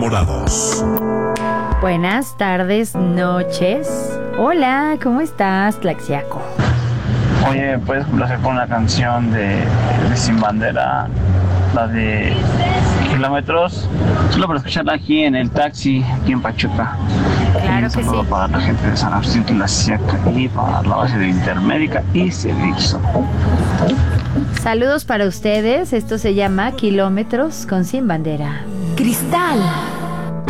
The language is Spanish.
Morados. Buenas tardes, noches. Hola, ¿cómo estás, Tlaxiaco? Oye, ¿puedes complacer con una canción de Sin Bandera? La de Kilómetros. Solo para escucharla aquí en el taxi, aquí en Pachuca. Claro Un que saludo sí. para la gente de San Agustín Tlaxiaca y para la base de Intermédica y Cedixo. Saludos para ustedes. Esto se llama Kilómetros con Sin Bandera. Cristal